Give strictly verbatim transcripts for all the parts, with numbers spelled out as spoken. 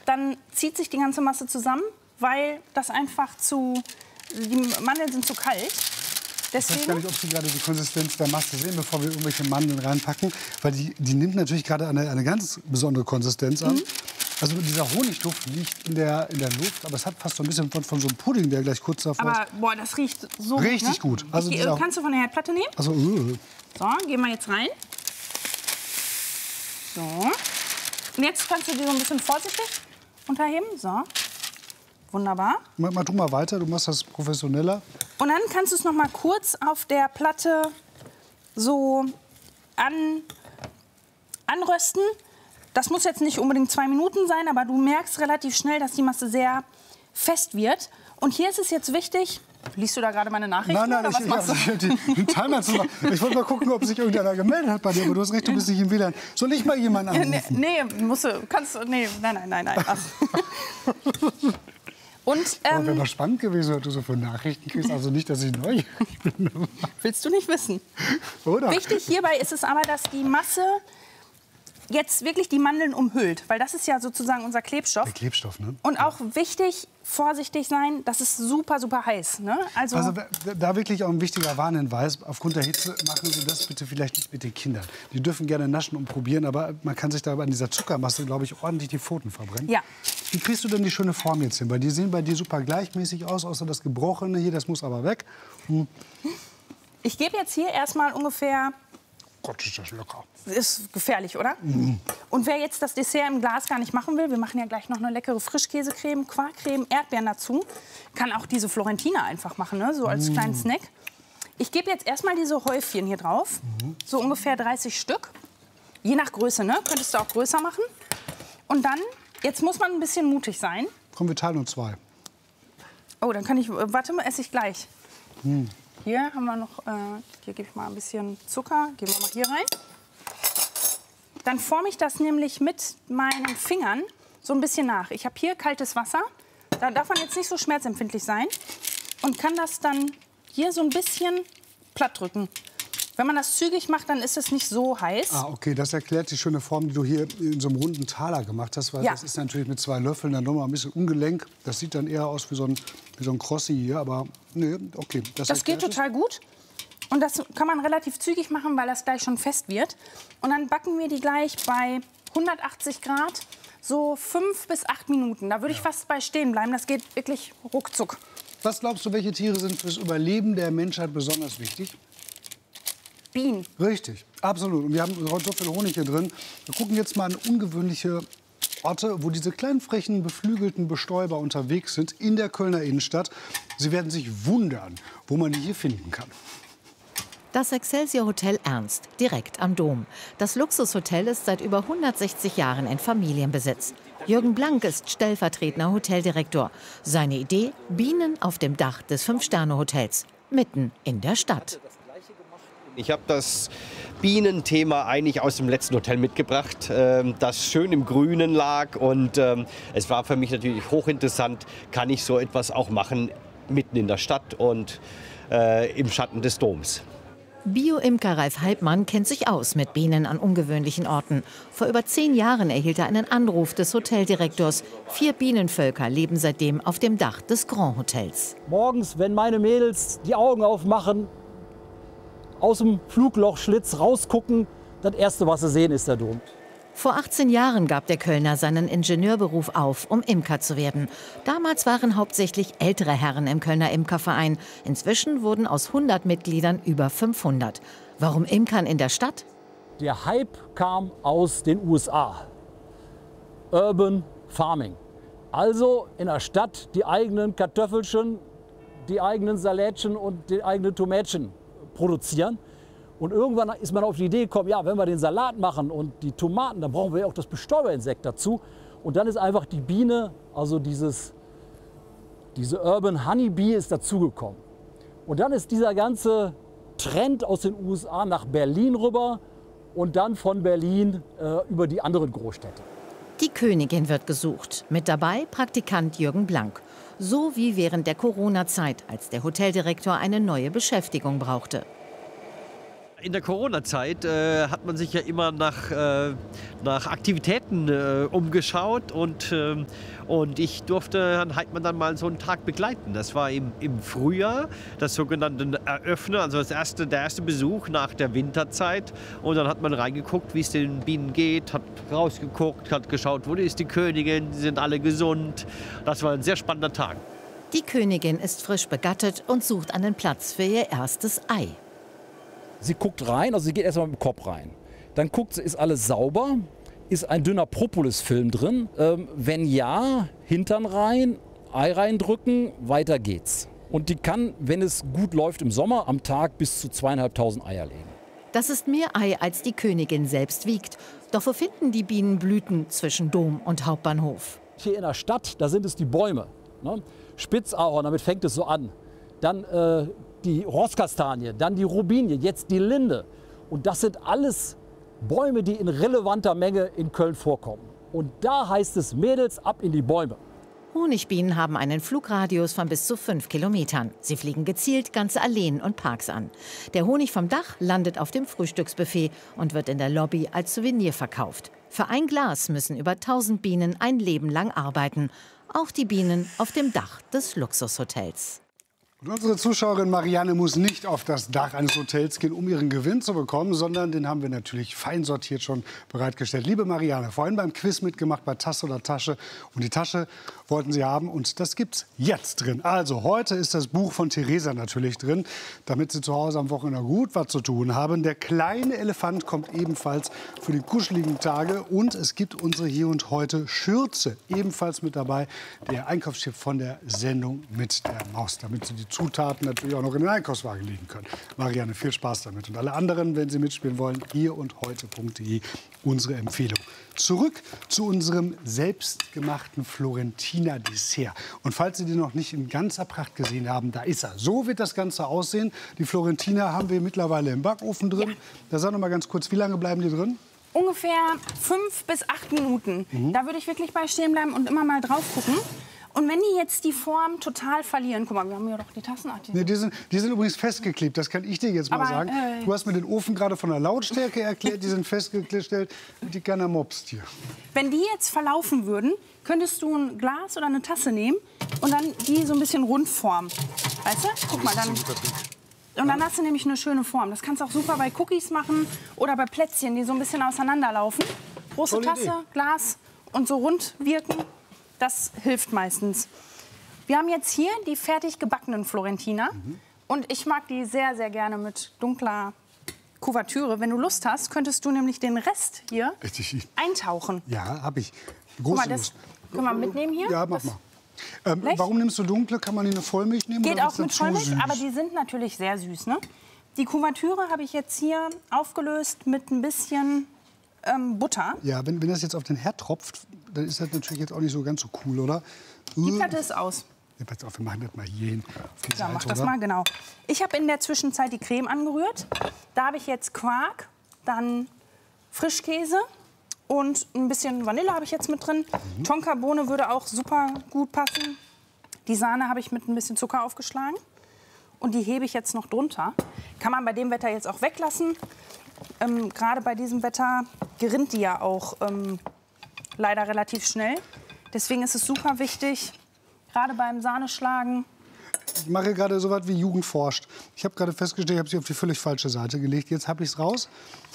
dann zieht sich die ganze Masse zusammen, weil das einfach zu, die Mandeln sind zu kalt. Deswegen, ich weiß gar nicht, ob Sie gerade die Konsistenz der Masse sehen, bevor wir irgendwelche Mandeln reinpacken. Weil die, die nimmt natürlich gerade eine, eine ganz besondere Konsistenz an. Mhm. Also dieser Honigduft liegt in der, in der Luft, aber es hat fast so ein bisschen von, von so einem Pudding, der gleich kurz davor ist. Aber boah, das riecht so richtig gut. Ne? gut. Also ich, kannst du von der Herdplatte nehmen? Also, uh. So, gehen wir jetzt rein. So. Und jetzt kannst du die so ein bisschen vorsichtig unterheben. So. Wunderbar. Mach, mach du mal weiter, du machst das professioneller. Und dann kannst du es noch mal kurz auf der Platte so an, anrösten. Das muss jetzt nicht unbedingt zwei Minuten sein, aber du merkst relativ schnell, dass die Masse sehr fest wird. Und hier ist es jetzt wichtig. Liest du da gerade meine Nachrichten? Nein, nein, oder ich, was ich, ich, ich, den Timer zu machen. Ich wollte mal gucken, ob sich irgendeiner gemeldet hat bei dir. Aber du hast recht, du bist nicht im W L A N. Soll ich mal jemanden anrufen? Nee, nee, musst du, kannst du, nee, nein, nein, nein, nein. Ach. Und, ähm, wäre mal spannend gewesen, was du so für Nachrichten kriegst. Also nicht, dass ich neu bin. Willst du nicht wissen? Oder? Wichtig hierbei ist es aber, dass die Masse jetzt wirklich die Mandeln umhüllt. Weil das ist ja sozusagen unser Klebstoff. Der Klebstoff, ne? Und auch wichtig, vorsichtig sein, das ist super, super heiß. Ne? Also, also da wirklich auch ein wichtiger Warnhinweis. Aufgrund der Hitze machen Sie das bitte vielleicht nicht mit den Kindern. Die dürfen gerne naschen und probieren, aber man kann sich da an dieser Zuckermasse, glaube ich, ordentlich die Pfoten verbrennen. Ja. Wie kriegst du denn die schöne Form jetzt hin? Weil die sehen bei dir super gleichmäßig aus, außer das Gebrochene hier, das muss aber weg. Hm. Ich gebe jetzt hier erstmal ungefähr... Gott, ist das lecker. Ist gefährlich, oder? Mhm. Und wer jetzt das Dessert im Glas gar nicht machen will, wir machen ja gleich noch eine leckere Frischkäsecreme, Quarkcreme, Erdbeeren dazu, kann auch diese Florentiner einfach machen, ne? So als mhm. kleinen Snack. Ich gebe jetzt erstmal diese Häufchen hier drauf, mhm. so ungefähr dreißig Stück. Je nach Größe, ne? Könntest du auch größer machen. Und dann, jetzt muss man ein bisschen mutig sein. Komm, wir teilen uns zwei. Oh, dann kann ich, warte mal, esse ich gleich. Mhm. Hier haben wir noch, äh, hier gebe ich mal ein bisschen Zucker, geben wir mal hier rein. Dann forme ich das nämlich mit meinen Fingern so ein bisschen nach. Ich habe hier kaltes Wasser, da darf man jetzt nicht so schmerzempfindlich sein und kann das dann hier so ein bisschen platt drücken. Wenn man das zügig macht, dann ist es nicht so heiß. Ah, okay, das erklärt die schöne Form, die du hier in so einem runden Taler gemacht hast. Weil ja. das ist natürlich mit zwei Löffeln dann nochmal ein bisschen ungelenk. Das sieht dann eher aus wie so ein, wie so ein Crossi hier, aber nee, okay. Das, das geht total gut. Und das kann man relativ zügig machen, weil das gleich schon fest wird. Und dann backen wir die gleich bei hundertachtzig Grad, so fünf bis acht Minuten. Da würde ich ja. fast bei stehen bleiben. Das geht wirklich ruckzuck. Was glaubst du, welche Tiere sind fürs Überleben der Menschheit besonders wichtig? Bienen. Richtig, absolut. Und wir haben heute so viel Honig hier drin. Wir gucken jetzt mal an ungewöhnliche Orte, wo diese kleinen, frechen, beflügelten Bestäuber unterwegs sind in der Kölner Innenstadt. Sie werden sich wundern, wo man die hier finden kann. Das Excelsior Hotel Ernst, direkt am Dom. Das Luxushotel ist seit über hundertsechzig Jahren in Familienbesitz. Jürgen Blank ist stellvertretender Hoteldirektor. Seine Idee: Bienen auf dem Dach des Fünf-Sterne-Hotels, mitten in der Stadt. Ich habe das Bienenthema eigentlich aus dem letzten Hotel mitgebracht, das schön im Grünen lag. Und es war für mich natürlich hochinteressant, kann ich so etwas auch machen, mitten in der Stadt und äh, im Schatten des Doms. Bio-Imker Ralf Halbmann kennt sich aus mit Bienen an ungewöhnlichen Orten. Vor über zehn Jahren erhielt er einen Anruf des Hoteldirektors. Vier Bienenvölker leben seitdem auf dem Dach des Grand Hotels. Morgens, wenn meine Mädels die Augen aufmachen, aus dem Fluglochschlitz rausgucken, das Erste, was sie sehen, ist der Dom. Vor achtzehn Jahren gab der Kölner seinen Ingenieurberuf auf, um Imker zu werden. Damals waren hauptsächlich ältere Herren im Kölner Imkerverein. Inzwischen wurden aus hundert Mitgliedern über fünfhundert. Warum Imkern in der Stadt? Der Hype kam aus den U S A. Urban Farming. Also in der Stadt die eigenen Kartoffelchen, die eigenen Salätchen und die eigenen Tomätchen produzieren. Und irgendwann ist man auf die Idee gekommen, ja, wenn wir den Salat machen und die Tomaten, dann brauchen wir ja auch das Bestäuberinsekt dazu. Und dann ist einfach die Biene, also dieses, diese Urban Honeybee ist dazugekommen. Und dann ist dieser ganze Trend aus den U S A nach Berlin rüber und dann von Berlin äh, über die anderen Großstädte. Die Königin wird gesucht. Mit dabei Praktikant Jürgen Blank. So wie während der Corona-Zeit, als der Hoteldirektor eine neue Beschäftigung brauchte. In der Corona-Zeit äh, hat man sich ja immer nach, äh, nach Aktivitäten äh, umgeschaut und, äh, und ich durfte Herrn Heitmann dann mal so einen Tag begleiten. Das war im, im Frühjahr, das sogenannte Eröffnen, also das erste, der erste Besuch nach der Winterzeit. Und dann hat man reingeguckt, wie es den Bienen geht, hat rausgeguckt, hat geschaut, wo ist die Königin, die sind alle gesund. Das war ein sehr spannender Tag. Die Königin ist frisch begattet und sucht einen Platz für ihr erstes Ei. Sie guckt rein, also sie geht erstmal mit dem Kopf rein. Dann guckt sie, ist alles sauber? Ist ein dünner Propolisfilm drin? Ähm, wenn ja, Hintern rein, Ei reindrücken, weiter geht's. Und die kann, wenn es gut läuft im Sommer, am Tag bis zu zweieinhalbtausend Eier legen. Das ist mehr Ei, als die Königin selbst wiegt. Doch wo finden die Bienen Blüten zwischen Dom und Hauptbahnhof? Hier in der Stadt, da sind es die Bäume. Ne? Spitzahorn, damit fängt es so an. Dann äh, die Rosskastanie, dann die Robinie, jetzt die Linde. Und das sind alles Bäume, die in relevanter Menge in Köln vorkommen. Und da heißt es, Mädels, ab in die Bäume. Honigbienen haben einen Flugradius von bis zu fünf Kilometern. Sie fliegen gezielt ganze Alleen und Parks an. Der Honig vom Dach landet auf dem Frühstücksbuffet und wird in der Lobby als Souvenir verkauft. Für ein Glas müssen über tausend Bienen ein Leben lang arbeiten. Auch die Bienen auf dem Dach des Luxushotels. Und unsere Zuschauerin Marianne muss nicht auf das Dach eines Hotels gehen, um ihren Gewinn zu bekommen, sondern den haben wir natürlich fein sortiert schon bereitgestellt. Liebe Marianne, vorhin beim Quiz mitgemacht bei Tasse oder Tasche. Und die Tasche wollten Sie haben und das gibt's jetzt drin. Also heute ist das Buch von Theresa natürlich drin, damit Sie zu Hause am Wochenende gut was zu tun haben. Der kleine Elefant kommt ebenfalls für die kuscheligen Tage und es gibt unsere Hier und Heute Schürze ebenfalls mit dabei. Der Einkaufstipp von der Sendung mit der Maus, damit Sie die Zutaten natürlich auch noch in den Einkaufswagen legen können. Marianne, viel Spaß damit. Und alle anderen, wenn Sie mitspielen wollen, hier und heute punkt de, unsere Empfehlung. Zurück zu unserem selbstgemachten Florentiner Dessert. Und falls Sie den noch nicht in ganzer Pracht gesehen haben, da ist er. So wird das Ganze aussehen. Die Florentiner haben wir mittlerweile im Backofen drin. Ja. Da sag noch mal ganz kurz, wie lange bleiben die drin? Ungefähr fünf bis acht Minuten. Mhm. Da würde ich wirklich bei stehen bleiben und immer mal drauf gucken. Und wenn die jetzt die Form total verlieren, guck mal, wir haben ja doch die Tassen. Nee, die, sind, die sind übrigens festgeklebt, das kann ich dir jetzt mal Aber, sagen. Äh, du hast mir den Ofen gerade von der Lautstärke erklärt, die sind festgestellt, die keiner mobst hier. Wenn die jetzt verlaufen würden, könntest du ein Glas oder eine Tasse nehmen und dann die so ein bisschen rund formen. Weißt du? Guck mal, dann... Und dann hast du nämlich eine schöne Form. Das kannst du auch super bei Cookies machen oder bei Plätzchen, die so ein bisschen auseinanderlaufen. Große Tolle Tasse, Idee. Glas und so rund wirken. Das hilft meistens. Wir haben jetzt hier die fertig gebackenen Florentiner. Mhm. Und ich mag die sehr, sehr gerne mit dunkler Kuvertüre. Wenn du Lust hast, könntest du nämlich den Rest hier Richtig. eintauchen. Ja, habe ich. Große Guck mal, das Lust. können wir mitnehmen hier. Ja, mach das mal. Ähm, warum nimmst du dunkle? Kann man die eine Vollmilch nehmen? Geht oder auch mit Vollmilch, aber die sind natürlich sehr süß. Ne? Die Kuvertüre habe ich jetzt hier aufgelöst mit ein bisschen ähm, Butter. Ja, wenn, wenn das jetzt auf den Herd tropft, dann ist das natürlich jetzt auch nicht so ganz so cool, oder? Die Platte ist aus. Ja, pass auf, wir machen das mal hier hin. Auf die Ja, Seite, mach das oder? mal, genau. Ich habe in der Zwischenzeit die Creme angerührt. Da habe ich jetzt Quark, dann Frischkäse und ein bisschen Vanille habe ich jetzt mit drin. Mhm. Tonkabohne würde auch super gut passen. Die Sahne habe ich mit ein bisschen Zucker aufgeschlagen. Und die hebe ich jetzt noch drunter. Kann man bei dem Wetter jetzt auch weglassen. Ähm, Gerade bei diesem Wetter gerinnt die ja auch ähm, leider relativ schnell. Deswegen ist es super wichtig, gerade beim Sahneschlagen. Ich mache gerade so was wie Jugend forscht. Ich habe gerade festgestellt, ich habe sie auf die völlig falsche Seite gelegt. Jetzt habe ich es raus.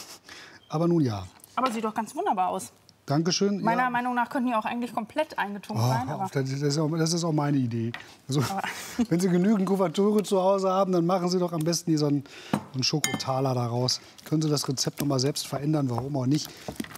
Aber nun ja. Aber sieht doch ganz wunderbar aus. Dankeschön. Meiner ja. Meinung nach könnten die auch eigentlich komplett eingetunkt Oh, sein. Aber das, ist auch, das ist auch meine Idee. Also, wenn Sie genügend Kuvertüre zu Hause haben, dann machen Sie doch am besten hier so einen, einen Schokotaler daraus. Können Sie das Rezept noch mal selbst verändern, warum auch nicht.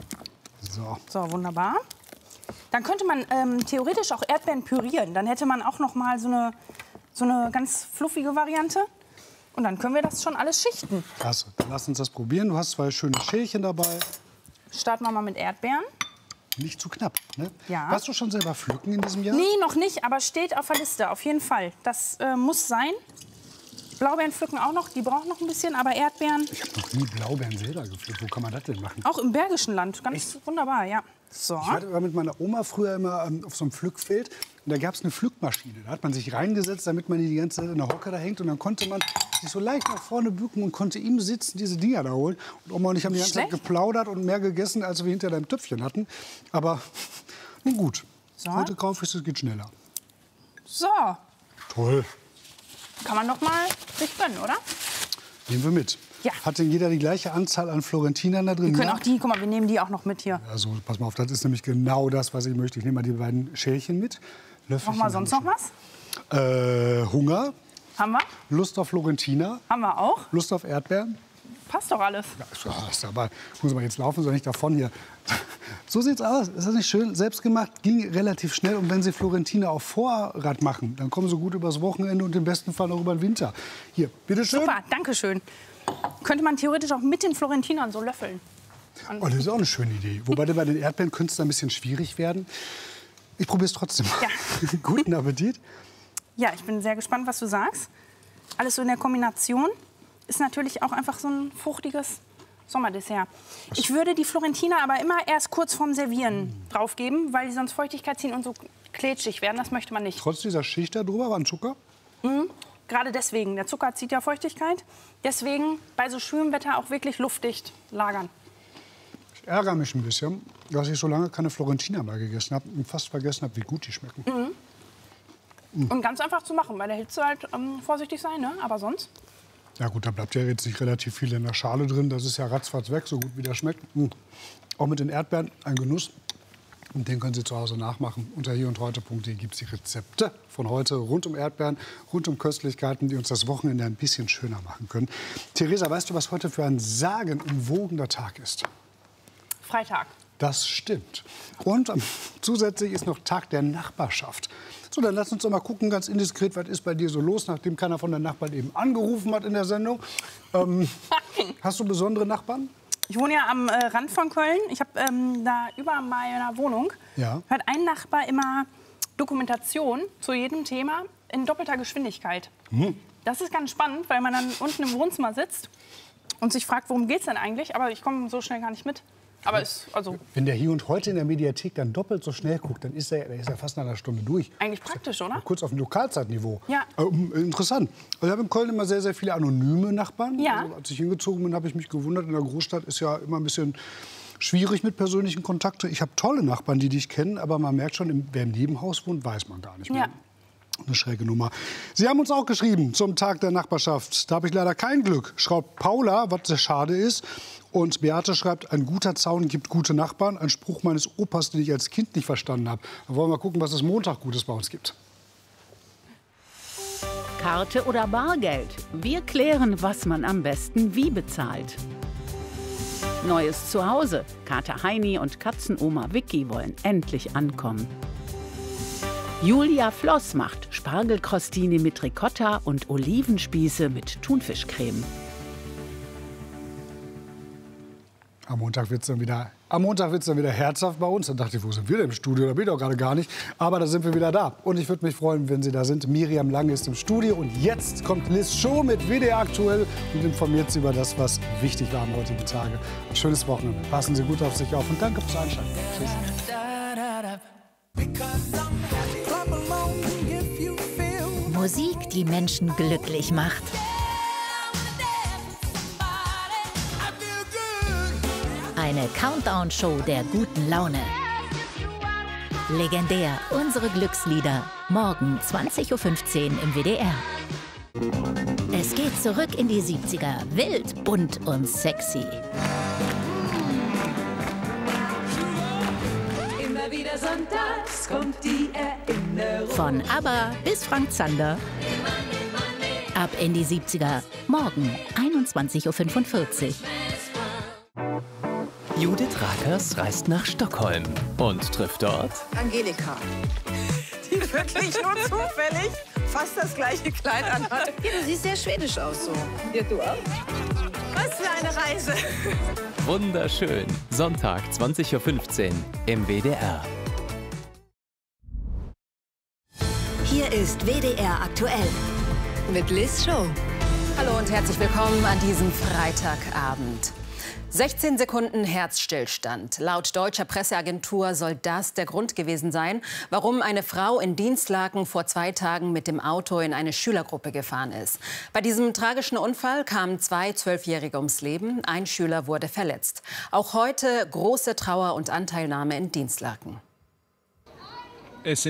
So. so, wunderbar. Dann könnte man ähm, theoretisch auch Erdbeeren pürieren. Dann hätte man auch noch mal so eine, so eine ganz fluffige Variante. Und dann können wir das schon alles schichten. Klasse, dann lass uns das probieren. Du hast zwei schöne Schälchen dabei. Starten wir mal mit Erdbeeren. Nicht zu knapp, ne? Ja. Warst du schon selber pflücken in diesem Jahr? Nee, noch nicht, aber steht auf der Liste, auf jeden Fall. Das äh, muss sein. Blaubeeren pflücken auch noch, die brauchen noch ein bisschen, aber Erdbeeren... Ich habe noch nie Blaubeeren selber gepflückt. Wo kann man das denn machen? Auch im Bergischen Land, ganz Echt? wunderbar, ja. So. Ich war mit meiner Oma früher immer ähm, auf so einem Pflückfeld. Und da gab es eine Pflückmaschine. Da hat man sich reingesetzt, damit man die ganze Zeit in der Hocke da hängt. Und dann konnte man sich so leicht nach vorne bücken und konnte im Sitzen diese Dinger da holen. Und Oma und ich haben die ganze Zeit geplaudert und mehr gegessen, als wir hinter deinem Töpfchen hatten. Aber nun gut. So. Heute kaufe ich es, geht schneller. So. Toll. Kann man noch mal sich gönnen, oder? Nehmen wir mit. Ja. Hat denn jeder die gleiche Anzahl an Florentinern da drin? Wir können ja? auch die, guck mal, wir nehmen die auch noch mit hier. Also, pass mal auf, das ist nämlich genau das, was ich möchte. Ich nehme mal die beiden Schälchen mit. Noch mal sonst noch was? Äh, Hunger. Haben wir? Lust auf Florentiner. Haben wir auch. Lust auf Erdbeeren. Passt doch alles. Ja, ist aber, muss man jetzt laufen, soll nicht davon hier. So sieht's aus. Ist das nicht schön? Selbstgemacht, ging relativ schnell. Und wenn Sie Florentiner auf Vorrat machen, dann kommen Sie gut übers Wochenende und im besten Fall noch über den Winter. Hier, bitteschön. Super, danke schön. Könnte man theoretisch auch mit den Florentinern so löffeln. Oh, das ist auch eine schöne Idee. Wobei bei den Erdbeeren könnte es ein bisschen schwierig werden. Ich probiere es trotzdem mal. Ja. Guten Appetit. Ja, ich bin sehr gespannt, was du sagst. Alles so in der Kombination ist natürlich auch einfach so ein fruchtiges Sommerdessert. Ich würde die Florentiner aber immer erst kurz vorm Servieren draufgeben, weil die sonst Feuchtigkeit ziehen und so klitschig werden. Das möchte man nicht. Trotz dieser Schicht da drüber war ein Zucker? Mhm. Gerade deswegen. Der Zucker zieht ja Feuchtigkeit. Deswegen bei so schwülem Wetter auch wirklich luftdicht lagern. Ich ärgere mich ein bisschen, dass ich so lange keine Florentiner mehr gegessen habe und fast vergessen habe, wie gut die schmecken. Mhm. Mhm. Und ganz einfach zu machen. Bei der Hitze halt ähm, vorsichtig sein, ne? Aber sonst. Ja gut, da bleibt ja jetzt nicht relativ viel in der Schale drin. Das ist ja ratzfatz weg, so gut wie das schmeckt. Mhm. Auch mit den Erdbeeren ein Genuss. Und den können Sie zu Hause nachmachen. Unter hier und heute punkt de gibt es die Rezepte von heute rund um Erdbeeren, rund um Köstlichkeiten, die uns das Wochenende ein bisschen schöner machen können. Theresa, weißt du, was heute für ein sagenumwogener Tag ist? Freitag. Das stimmt. Und ähm, zusätzlich ist noch Tag der Nachbarschaft. So, dann lass uns doch mal gucken, ganz indiskret, was ist bei dir so los, nachdem keiner von den Nachbarn eben angerufen hat in der Sendung. Ähm, hast du besondere Nachbarn? Ich wohne ja am äh, Rand von Köln. Ich habe ähm, da über meiner Wohnung Ja. hat ein Nachbar immer Dokumentation zu jedem Thema in doppelter Geschwindigkeit. Hm. Das ist ganz spannend, weil man dann unten im Wohnzimmer sitzt und sich fragt, worum geht's denn eigentlich? Aber ich komme so schnell gar nicht mit. Aber ist also Wenn der hier und heute in der Mediathek dann doppelt so schnell guckt, dann ist er, der ist er fast nach einer Stunde durch. eigentlich praktisch, oder? Kurz auf dem Lokalzeitniveau. Ja. Ähm, interessant. Also ich habe in Köln immer sehr, sehr viele anonyme Nachbarn. Ja. Also, als ich hingezogen bin, habe ich mich gewundert. In der Großstadt ist ja immer ein bisschen schwierig mit persönlichen Kontakten. Ich habe tolle Nachbarn, die dich kennen, aber man merkt schon, wer im Nebenhaus wohnt, weiß man gar nicht mehr. Ja. Eine schräge Nummer. Sie haben uns auch geschrieben zum Tag der Nachbarschaft. Da habe ich leider kein Glück, schreibt Paula, was sehr schade ist. Und Beate schreibt, ein guter Zaun gibt gute Nachbarn. Ein Spruch meines Opas, den ich als Kind nicht verstanden habe. Da wollen wir mal gucken, was es Montag Gutes bei uns gibt. Karte oder Bargeld? Wir klären, was man am besten wie bezahlt. Neues Zuhause. Kater Heini und Katzenoma Vicky wollen endlich ankommen. Julia Floss macht Spargelkrostini mit Ricotta und Olivenspieße mit Thunfischcreme. Am Montag wird es dann wieder, am Montag wird's dann wieder herzhaft bei uns. Dann dachte ich, wo sind wir denn im Studio? Da bin ich doch gerade gar nicht. Aber da sind wir wieder da. Und ich würde mich freuen, wenn Sie da sind. Miriam Lange ist im Studio. Und jetzt kommt Liz Show mit W D R aktuell und informiert Sie über das, was wichtig war am heutigen Tage. Ein schönes Wochenende. Passen Sie gut auf sich auf und danke fürs Einschalten. Tschüss. Musik, die Menschen glücklich macht. Eine Countdown-Show der guten Laune. Legendär, unsere Glückslieder. Morgen zwanzig Uhr fünfzehn im W D R. Es geht zurück in die siebziger. Wild, bunt und sexy. Immer wieder sonntags kommt die Erinnerung. Von ABBA bis Frank Zander. Ab in die siebziger. Morgen einundzwanzig Uhr fünfundvierzig. Judith Rakers reist nach Stockholm und trifft dort Angelika, die wirklich nur zufällig fast das gleiche Kleid anhat. Ja, du siehst sehr schwedisch aus so. Ja, du auch. Was für eine Reise. Wunderschön. Sonntag zwanzig Uhr fünfzehn im W D R. Hier ist W D R aktuell mit Liz Show. Hallo und herzlich willkommen an diesem Freitagabend. sechzehn Sekunden Herzstillstand. Laut deutscher Presseagentur soll das der Grund gewesen sein, warum eine Frau in Dinslaken vor zwei Tagen mit dem Auto in eine Schülergruppe gefahren ist. Bei diesem tragischen Unfall kamen zwei Zwölfjährige ums Leben. Ein Schüler wurde verletzt. Auch heute große Trauer und Anteilnahme in Dinslaken. Es